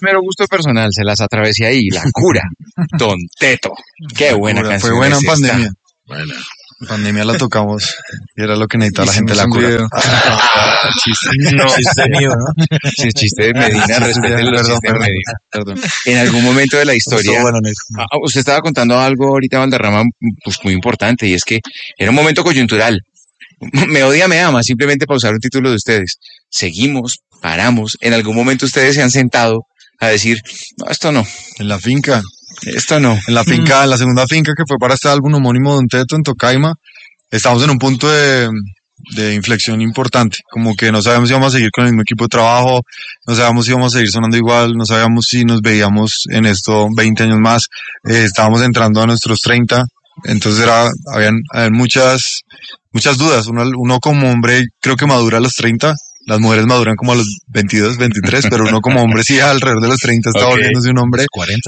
mero gusto personal, se las atravesé ahí, La Cura, Don Teto. Qué buena canción. Fue buena en es esta. pandemia. Bueno, en pandemia la tocamos y era lo que necesitaba la gente, La Cura. Chiste mío, ¿no? Sí, chiste de Medina, respeten los chistes de Medina. Perdón. En algún momento de la historia, Bueno, Neto. usted estaba contando algo ahorita, Valderrama, pues muy importante, y es que era un momento coyuntural. Me odia, me ama, simplemente para usar un título de ustedes. Seguimos, paramos, en algún momento ustedes se han sentado a decir, no, esto no, En la finca. esto no. En la finca, en la segunda finca que fue para este álbum homónimo de Don Teto en Tocaima, estamos en un punto de inflexión importante, como que no sabíamos si íbamos a seguir con el mismo equipo de trabajo, no sabíamos si íbamos a seguir sonando igual, no sabíamos si nos veíamos en esto 20 años más, estábamos entrando a nuestros 30, entonces habían muchas dudas, uno como hombre creo que madura a los 30, las mujeres maduran como a los 22, 23, pero uno como hombre sí alrededor de los 30 está volviéndose un hombre. 40.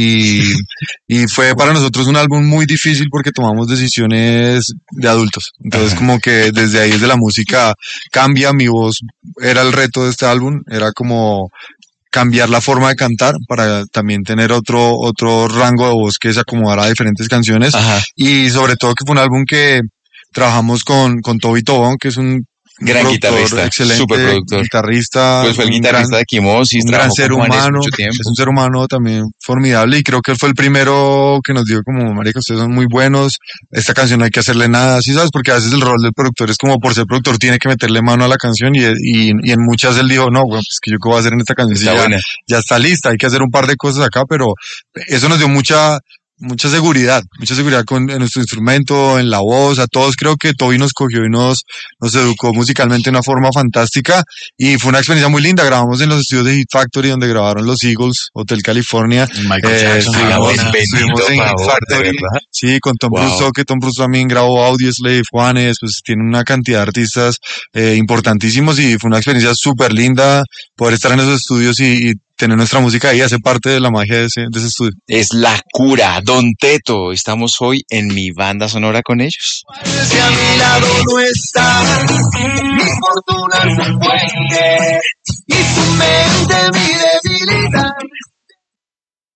Y fue para nosotros un álbum muy difícil porque tomamos decisiones de adultos. Entonces como que desde ahí, desde la música cambia, mi voz era el reto de este álbum, era como cambiar la forma de cantar para también tener otro rango de voz que se acomodara a diferentes canciones. Ajá. Y sobre todo que fue un álbum que trabajamos con Toby Tobón, que es un Gran guitarrista, excelente superproductor. Guitarrista, Pues fue el guitarrista de Quimosis, un gran trabajó ser con Juanes humano, mucho tiempo. es un ser humano también formidable y creo que él fue el primero que nos dijo como, marica, ustedes son muy buenos, esta canción no hay que hacerle nada, ¿sí sabes? Porque a veces el rol del productor es como por ser productor tiene que meterle mano a la canción y en muchas él dijo, no, bueno, pues que yo qué voy a hacer en esta canción Está si buena. ya está lista, hay que hacer un par de cosas acá, pero eso nos dio mucha seguridad en nuestro instrumento, en la voz, a todos creo que Toby nos cogió y nos educó musicalmente de una forma fantástica y fue una experiencia muy linda, grabamos en los estudios de Hit Factory donde grabaron los Eagles, Hotel California, Michael Jackson. estuvimos en Hit Factory, sí, con Tom Russo, que Tom Russo también grabó Audioslave, Juanes, pues tiene una cantidad de artistas importantísimos y fue una experiencia súper linda poder estar en esos estudios y tener nuestra música ahí, hace parte de la magia de ese estudio. Es La Cura, Don Teto. Estamos hoy en mi banda sonora con ellos. Si a mi lado no está, mi fortuna se puede y su mente mi debilidad.